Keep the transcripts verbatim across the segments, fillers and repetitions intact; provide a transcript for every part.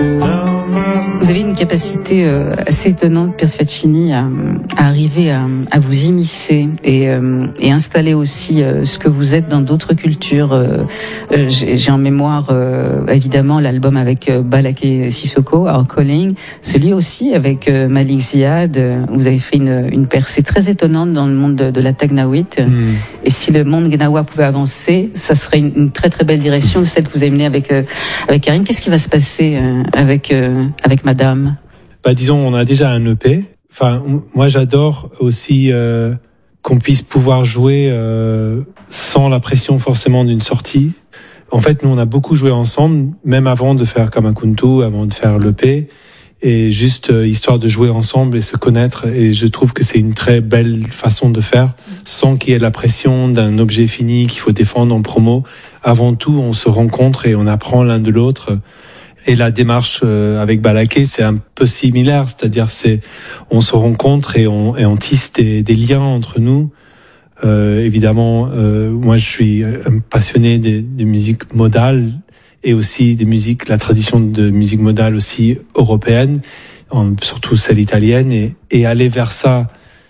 Vous avez une capacité euh, assez étonnante, Piers Faccini, à, à arriver à, à vous immiscer et, euh, et installer aussi euh, ce que vous êtes dans d'autres cultures. Euh, euh, j'ai, j'ai en mémoire euh, évidemment l'album avec euh, Balaké Sissoko, Our Calling, celui aussi avec euh, Malik Ziad. Euh, vous avez fait une, une percée très étonnante dans le monde de, de la Tagnaouit. Mm. Et si le monde gnawa pouvait avancer, ça serait une, une très très belle direction, celle que vous avez menée avec euh, avec Karim. Qu'est-ce qui va se passer euh, avec euh, avec Madame? Bah disons, on a déjà un E P. Enfin, moi j'adore aussi euh, qu'on puisse pouvoir jouer euh, sans la pression forcément d'une sortie. En fait, nous on a beaucoup joué ensemble, même avant de faire Kamakuntu, avant de faire l'E P, et juste euh, histoire de jouer ensemble et se connaître. Et je trouve que c'est une très belle façon de faire, sans qu'il y ait la pression d'un objet fini qu'il faut défendre en promo. Avant tout, on se rencontre et on apprend l'un de l'autre. Et la démarche euh, avec Balaké, c'est un peu similaire, c'est-à-dire c'est on se rencontre et on, et on tisse des, des liens entre nous. Euh, évidemment, euh, moi je suis un passionné des, des musiques modales et aussi des musiques, la tradition de musique modale aussi européenne, en, surtout celle italienne, et, et aller vers ça,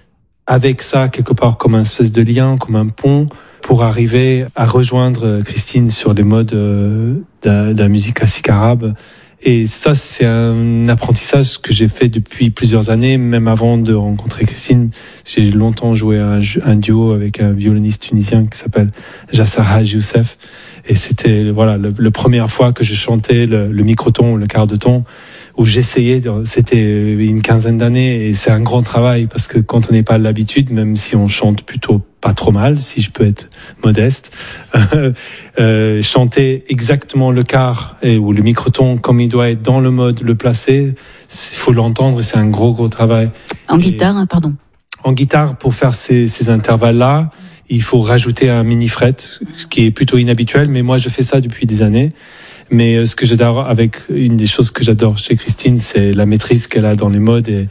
avec ça quelque part comme un espèce de lien, comme un pont, pour arriver à rejoindre Christine sur les modes euh, de, de la musique classique arabe. Et ça, c'est un apprentissage que j'ai fait depuis plusieurs années, même avant de rencontrer Christine. J'ai longtemps joué un, un duo avec un violoniste tunisien qui s'appelle Jasser Haj Youssef. Et c'était voilà le, le première fois que je chantais le, le microton, le quart de ton, où j'essayais. De, c'était une quinzaine d'années, et c'est un grand travail parce que quand on n'est pas l'habitude, même si on chante plutôt pas trop mal, si je peux être modeste, euh, euh, chanter exactement le quart et, ou le microton comme il doit être dans le mode, le placer, il faut l'entendre, et c'est un gros gros travail. En et, guitare, hein, pardon. En guitare, pour faire ces, ces intervalles-là, il faut rajouter un mini-fret, ce qui est plutôt inhabituel, mais moi je fais ça depuis des années. Mais ce que j'adore, avec une des choses que j'adore chez Christine, c'est la maîtrise qu'elle a dans les modes, et,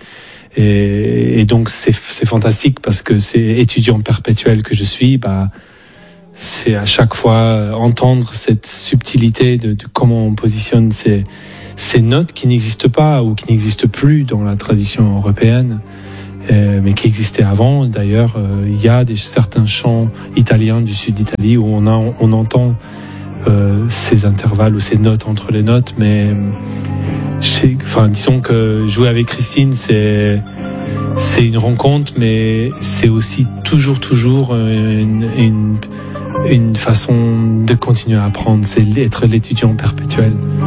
et, et donc c'est, c'est fantastique parce que c'est étudiant perpétuel que je suis, bah, c'est à chaque fois entendre cette subtilité de, de comment on positionne ces, ces notes qui n'existent pas ou qui n'existent plus dans la tradition européenne. Euh, mais qui existait avant. D'ailleurs, euh, il y a des, certains chants italiens du sud d'Italie où on, a, on, on entend euh, ces intervalles ou ces notes entre les notes, mais enfin, disons que jouer avec Christine, c'est, c'est une rencontre, mais c'est aussi toujours, toujours une, une, une façon de continuer à apprendre. C'est être l'étudiant perpétuel.